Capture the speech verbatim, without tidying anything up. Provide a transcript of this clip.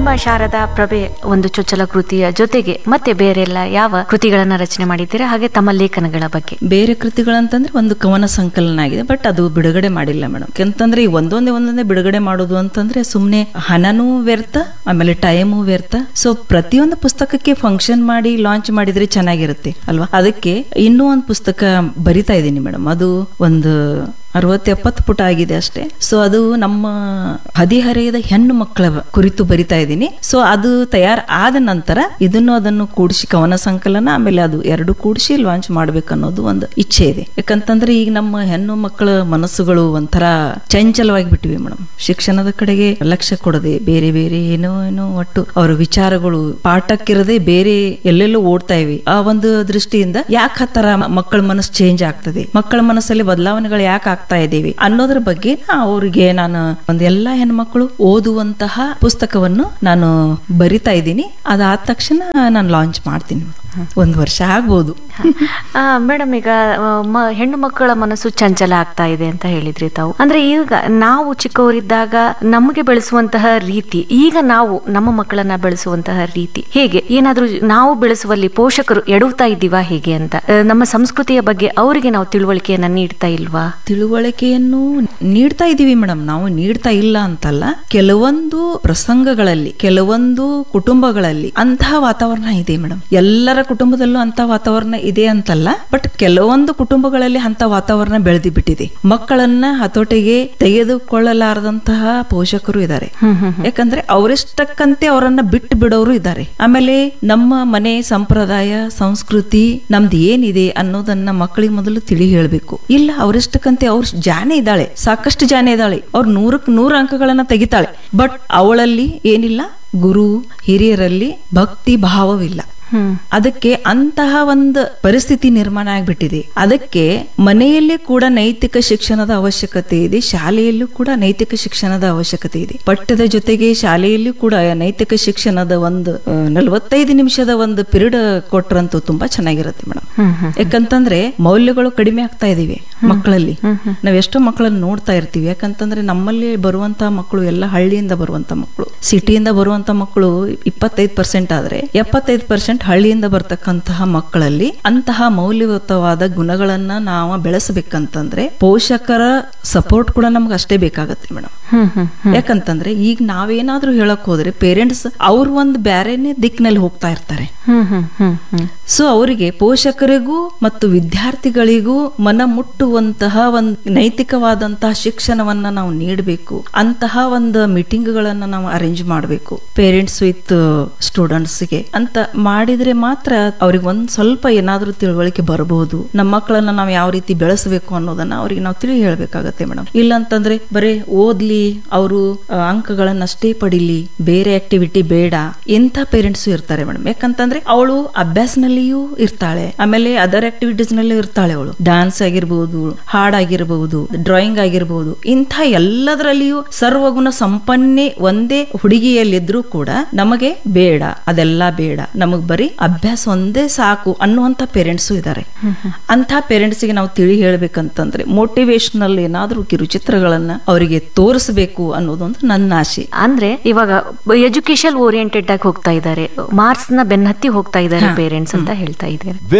ನಿಮ್ಮ ಶಾರದಾ ಪ್ರಭೆ ಒಂದು ಚೊಚ್ಚಲ ಕೃತಿಯ ಜೊತೆಗೆ ಮತ್ತೆ ಬೇರೆಲ್ಲ ಯಾವ ಕೃತಿಗಳನ್ನ ರಚನೆ ಮಾಡಿದ್ದೀರಾ, ಹಾಗೆ ತಮ್ಮ ಲೇಖನಗಳ ಬಗ್ಗೆ? ಬೇರೆ ಕೃತಿಗಳಂತಂದ್ರೆ ಒಂದು ಕವನ ಸಂಕಲನ ಆಗಿದೆ, ಬಟ್ ಅದು ಬಿಡುಗಡೆ ಮಾಡಿಲ್ಲ ಮೇಡಮ್. ಯಾಕಂತಂದ್ರೆ ಈ ಒಂದೊಂದೇ ಒಂದೊಂದೇ ಬಿಡುಗಡೆ ಮಾಡೋದು ಅಂತಂದ್ರೆ ಸುಮ್ನೆ ಹಣನೂ ವ್ಯರ್ಥ, ಆಮೇಲೆ ಟೈಮು ವ್ಯರ್ಥ. ಸೊ ಪ್ರತಿಯೊಂದು ಪುಸ್ತಕಕ್ಕೆ ಫಂಕ್ಷನ್ ಮಾಡಿ ಲಾಂಚ್ ಮಾಡಿದ್ರೆ ಚೆನ್ನಾಗಿರುತ್ತೆ ಅಲ್ವಾ. ಅದಕ್ಕೆ ಇನ್ನೂ ಒಂದು ಪುಸ್ತಕ ಬರಿತಾ ಇದ್ದೀನಿ ಮೇಡಮ್. ಅದು ಒಂದು ಅರವತ್ತು ಎಪ್ಪತ್ತು ಪುಟ ಆಗಿದೆ ಅಷ್ಟೇ. ಸೊ ಅದು ನಮ್ಮ ಹದಿಹರೆಯದ ಹೆಣ್ಣು ಮಕ್ಕಳ ಕುರಿತು ಬರಿತಾ ಇದ್ದೀನಿ. ಸೊ ಅದು ತಯಾರು ಆದ ನಂತರ ಇದನ್ನು ಅದನ್ನು ಕೂಡಿಸಿ ಕವನ ಸಂಕಲನ, ಆಮೇಲೆ ಅದು ಎರಡು ಕೂಡಿಸಿ ಲಾಂಚ್ ಮಾಡ್ಬೇಕನ್ನೋದು ಒಂದು ಇಚ್ಛೆ ಇದೆ. ಯಾಕಂತಂದ್ರೆ ಈಗ ನಮ್ಮ ಹೆಣ್ಣು ಮಕ್ಕಳ ಮನಸ್ಸುಗಳು ಒಂಥರ ಚಂಚಲವಾಗಿ ಬಿಟ್ಟಿವೆ ಮೇಡಮ್. ಶಿಕ್ಷಣದ ಕಡೆಗೆ ಲಕ್ಷ್ಯ ಕೊಡದೆ ಬೇರೆ ಬೇರೆ ಏನೋ ಏನೋ ಒಟ್ಟು ಅವರ ವಿಚಾರಗಳು ಪಾಠಕ್ಕಿರದೆ ಬೇರೆ ಎಲ್ಲೆಲ್ಲೋ ಓಡ್ತಾ ಇವೆ. ಆ ಒಂದು ದೃಷ್ಟಿಯಿಂದ ಯಾಕೆ ಹತ್ತರ ಮಕ್ಕಳ ಮನಸ್ಸು ಚೇಂಜ್ ಆಗ್ತದೆ, ಮಕ್ಕಳ ಮನಸ್ಸಲ್ಲಿ ಬದಲಾವಣೆಗಳು ಯಾಕೆ ಆಗ್ತಾ ಇದ್ದೇವೆ ಅನ್ನೋದ್ರ ಬಗ್ಗೆ ಅವರಿಗೆ ನಾನು ಒಂದು ಎಲ್ಲಾ ಹೆಣ್ಮಕ್ಳು ಓದುವಂತಹ ಪುಸ್ತಕವನ್ನು ನಾನು ಬರಿತಾ ಇದ್ದೀನಿ. ಅದಾದ ತಕ್ಷಣ ನಾನು ಲಾಂಚ್ ಮಾಡ್ತೀನಿ. ಒಂದು ವರ್ಷ ಆಗ್ಬೋದು. ಮೇಡಮ್, ಈಗ ಹೆಣ್ಣು ಮಕ್ಕಳ ಮನಸ್ಸು ಚಂಚಲ ಆಗ್ತಾ ಇದೆ ಅಂತ ಹೇಳಿದ್ರಿ ತಾವು. ಅಂದ್ರೆ ಈಗ ನಾವು ಚಿಕ್ಕವರಿದ್ದಾಗ ನಮಗೆ ಬೆಳೆಸುವಂತಹ ರೀತಿ, ಈಗ ನಾವು ನಮ್ಮ ಮಕ್ಕಳನ್ನ ಬೆಳೆಸುವಂತಹ ರೀತಿ ಹೇಗೆ, ಏನಾದ್ರೂ ನಾವು ಬೆಳೆಸುವಲ್ಲಿ ಪೋಷಕರು ಎಡುತ್ತಾ ಇದ್ದೀವಾ ಹೇಗೆ ಅಂತ, ನಮ್ಮ ಸಂಸ್ಕೃತಿಯ ಬಗ್ಗೆ ಅವರಿಗೆ ನಾವು ತಿಳುವಳಿಕೆಯನ್ನ ನೀಡ್ತಾ ಇಲ್ವಾ? ತಿಳುವಳಿಕೆಯನ್ನು ನೀಡ್ತಾ ಇದೀವಿ ಮೇಡಮ್, ನಾವು ನೀಡ್ತಾ ಇಲ್ಲ ಅಂತಲ್ಲ. ಕೆಲವೊಂದು ಪ್ರಸಂಗಗಳಲ್ಲಿ ಕೆಲವೊಂದು ಕುಟುಂಬಗಳಲ್ಲಿ ಅಂತಹ ವಾತಾವರಣ ಇದೆ ಮೇಡಮ್. ಎಲ್ಲರ ಕುಟುಂಬದಲ್ಲೂ ಅಂತ ವಾತಾವರಣ ಇದೆ ಅಂತಲ್ಲ, ಬಟ್ ಕೆಲವೊಂದು ಕುಟುಂಬಗಳಲ್ಲಿ ಅಂತ ವಾತಾವರಣ ಬೆಳೆದು ಬಿಟ್ಟಿದೆ. ಮಕ್ಕಳನ್ನ ಹತೋಟಿಗೆ ತೆಗೆದುಕೊಳ್ಳಲಾರದಂತಹ ಪೋಷಕರು ಇದ್ದಾರೆ. ಯಾಕಂದ್ರೆ ಅವರಿಷ್ಟಕ್ಕಂತೆ ಅವರನ್ನ ಬಿಟ್ಟು ಬಿಡೋರು ಇದ್ದಾರೆ. ಆಮೇಲೆ ನಮ್ಮ ಮನೆ ಸಂಪ್ರದಾಯ ಸಂಸ್ಕೃತಿ ನಮ್ದು ಏನಿದೆ ಅನ್ನೋದನ್ನ ಮಕ್ಕಳಿಗೆ ಮೊದಲು ತಿಳಿ ಹೇಳ್ಬೇಕು. ಇಲ್ಲ ಅವರಿಷ್ಟಕ್ಕಂತೆ ಅವ್ರ ಜಾನೆ ಇದ್ದಾಳೆ, ಸಾಕಷ್ಟು ಜಾನೆ ಇದ್ದಾಳೆ, ಅವ್ರ ನೂರಕ್ ನೂರ ಅಂಕಗಳನ್ನ ತೆಗಿತಾಳೆ, ಬಟ್ ಅವಳಲ್ಲಿ ಏನಿಲ್ಲ, ಗುರು ಹಿರಿಯರಲ್ಲಿ ಭಕ್ತಿ ಭಾವವಿಲ್ಲ. ಅದಕ್ಕೆ ಅಂತಹ ಒಂದು ಪರಿಸ್ಥಿತಿ ನಿರ್ಮಾಣ ಆಗ್ಬಿಟ್ಟಿದೆ. ಅದಕ್ಕೆ ಮನೆಯಲ್ಲಿ ಕೂಡ ನೈತಿಕ ಶಿಕ್ಷಣದ ಅವಶ್ಯಕತೆ ಇದೆ, ಶಾಲೆಯಲ್ಲೂ ಕೂಡ ನೈತಿಕ ಶಿಕ್ಷಣದ ಅವಶ್ಯಕತೆ ಇದೆ. ಪಠ್ಯದ ಜೊತೆಗೆ ಶಾಲೆಯಲ್ಲೂ ಕೂಡ ನೈತಿಕ ಶಿಕ್ಷಣದ ಒಂದು ನಲವತ್ತೈದು ನಿಮಿಷದ ಒಂದು ಪಿರಿಯಡ್ ಕೊಟ್ರಂತೂ ತುಂಬಾ ಚೆನ್ನಾಗಿರುತ್ತೆ ಮೇಡಮ್. ಯಾಕಂತಂದ್ರೆ ಮೌಲ್ಯಗಳು ಕಡಿಮೆ ಆಗ್ತಾ ಇದೀವಿ ಮಕ್ಕಳಲ್ಲಿ. ನಾವ್ ಎಷ್ಟೋ ಮಕ್ಕಳನ್ನ ನೋಡ್ತಾ ಇರ್ತೀವಿ. ಯಾಕಂತಂದ್ರೆ ನಮ್ಮಲ್ಲಿ ಬರುವಂತಹ ಮಕ್ಕಳು ಎಲ್ಲ ಹಳ್ಳಿಯಿಂದ ಬರುವಂತ ಮಕ್ಕಳು, ಸಿಟಿಯಿಂದ ಬರುವಂತ ಮಕ್ಕಳು ಇಪ್ಪತ್ತೈದು ಪರ್ಸೆಂಟ್ ಆದ್ರೆ ಎಪ್ಪತ್ತೈದು ಪರ್ಸೆಂಟ್ ಹಳ್ಳಿಯಿಂದ ಬರ್ತಕ್ಕಂತಹ ಮಕ್ಕಳಲ್ಲಿ ಅಂತಹ ಮೌಲ್ಯಯುತವಾದ ಗುಣಗಳನ್ನ ನಾವು ಬೆಳೆಸಬೇಕಂತಂದ್ರೆ ಪೋಷಕರ ಸಪೋರ್ಟ್ ಕೂಡ ನಮ್ಗೆ ಅಷ್ಟೇ ಬೇಕಾಗತ್ತೆ ಮೇಡಮ್. ಯಾಕಂತಂದ್ರೆ ಈಗ ನಾವೇನಾದ್ರೂ ಹೇಳಕ್ ಹೋದ್ರೆ ಪೇರೆಂಟ್ಸ್ ಅವ್ರ ಒಂದು ಬ್ಯಾರೇನೆ ದಿಕ್ಕಿನಲ್ಲಿ ಹೋಗ್ತಾ ಇರ್ತಾರೆ. ಸೊ ಅವರಿಗೆ ಪೋಷಕರಿಗೂ ಮತ್ತು ವಿದ್ಯಾರ್ಥಿಗಳಿಗೂ ಮನ ಮುಟ್ಟುವಂತಹ ಒಂದು ನೈತಿಕವಾದಂತಹ ಶಿಕ್ಷಣವನ್ನ ನಾವು ನೀಡಬೇಕು. ಅಂತಹ ಒಂದು ಮೀಟಿಂಗ್ ಗಳನ್ನ ನಾವು ಅರೇಂಜ್ ಮಾಡಬೇಕು ಪೇರೆಂಟ್ಸ್ ವಿತ್ ಸ್ಟೂಡೆಂಟ್ಸ್ಗೆ ಅಂತ ಮಾಡಿದ್ರೆ ಮಾತ್ರ ಅವ್ರಿಗೆ ಒಂದ್ ಸ್ವಲ್ಪ ಏನಾದ್ರೂ ತಿಳುವಳಿಕೆ ಬರಬಹುದು. ನಮ್ಮ ಮಕ್ಕಳನ್ನ ನಾವು ಯಾವ ರೀತಿ ಬೆಳೆಸಬೇಕು ಅನ್ನೋದನ್ನ ಅವ್ರಿಗೆ ನಾವು ತಿಳಿ ಹೇಳ್ಬೇಕಾಗತ್ತೆ ಮೇಡಮ್. ಇಲ್ಲ ಅಂತಂದ್ರೆ ಬರೀ ಓದ್ಲಿ, ಅವರು ಅಂಕಗಳನ್ನಷ್ಟೇ ಪಡಿಲಿ, ಬೇರೆ ಆಕ್ಟಿವಿಟಿ ಬೇಡ, ಇಂಥ ಪೇರೆಂಟ್ಸ್ ಇರ್ತಾರೆ ಮೇಡಮ್. ಯಾಕಂತಂದ್ರೆ ಅವಳು ಅಭ್ಯಾಸನಲ್ಲಿಯೂ ಇರ್ತಾಳೆ, ಆಮೇಲೆ ಅದರ್ ಆಕ್ಟಿವಿಟೀಸ್ ನಲ್ಲಿ ಇರ್ತಾಳೆ. ಅವಳು ಡ್ಯಾನ್ಸ್ ಆಗಿರ್ಬಹುದು, ಹಾಡಾಗಿರ್ಬಹುದು, ಡ್ರಾಯಿಂಗ್ ಆಗಿರ್ಬಹುದು, ಇಂಥ ಎಲ್ಲದರಲ್ಲಿಯೂ ಸರ್ವಗುಣ ಸಂಪನ್ನೆ ಒಂದೇ ಹುಡುಗಿಯಲ್ಲಿದ್ರೂ ಕೂಡ ನಮಗೆ ಬೇಡ, ಅದೆಲ್ಲ ಬೇಡ, ನಮಗ್ ಬರೀ ಅಭ್ಯಾಸ ಒಂದೇ ಸಾಕು ಅನ್ನುವಂತ ಪೇರೆಂಟ್ಸು ಇದ್ದಾರೆ. ಅಂತ ಪೇರೆಂಟ್ಸ್ ಗೆ ನಾವು ತಿಳಿ ಹೇಳ್ಬೇಕಂತಂದ್ರೆ ಮೋಟಿವೇಶನಲ್ ಏನಾದ್ರೂ ಕಿರುಚಿತ್ರಗಳನ್ನ ಅವರಿಗೆ ತೋರಿಸಬೇಕು ಅನ್ನೋದೊಂದು ನನ್ನ ಆಸೆ. ಅಂದ್ರೆ ಇವಾಗ ಎಜುಕೇಶನ್ ಓರಿಯೆಂಟೆಡ್ ಆಗಿ ಹೋಗ್ತಾ ಇದ್ದಾರೆ, ಮಾರ್ಕ್ಸ್ ನ ಬೆನ್ನತ್ತಿ ಹೋಗ್ತಾ ಇದ್ದಾರೆ ಪೇರೆಂಟ್ಸ್ ಅಂತ ಹೇಳ್ತಾ ಇದ್ದಾರೆ.